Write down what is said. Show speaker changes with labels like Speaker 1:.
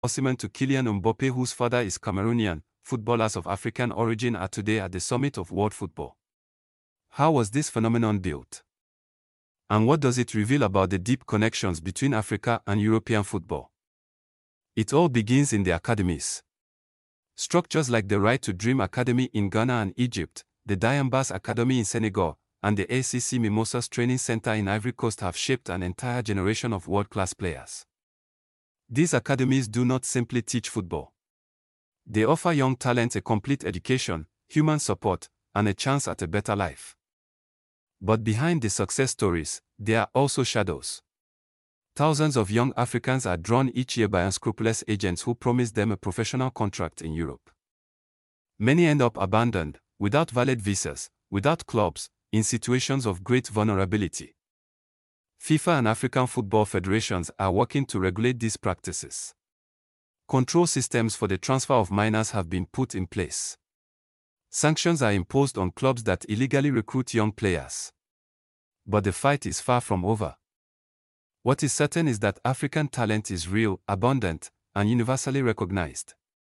Speaker 1: Osimhen to Kylian Mbappe, whose father is Cameroonian, footballers of African origin are today at the summit of world football. How was this phenomenon built? And what does it reveal about the deep connections between Africa and European football? It all begins in the academies. Structures like the Right to Dream Academy in Ghana and Egypt, the Diambas Academy in Senegal, and the ACC Mimosas Training Center in Ivory Coast have shaped an entire generation of world-class players. These academies do not simply teach football. They offer young talents a complete education, human support, and a chance at a better life. But behind the success stories, there are also shadows. Thousands of young Africans are drawn each year by unscrupulous agents who promise them a professional contract in Europe. Many end up abandoned, without valid visas, without clubs, in situations of great vulnerability. FIFA and African football federations are working to regulate these practices. Control systems for the transfer of minors have been put in place. Sanctions are imposed on clubs that illegally recruit young players. But the fight is far from over. What is certain is that African talent is real, abundant, and universally recognized.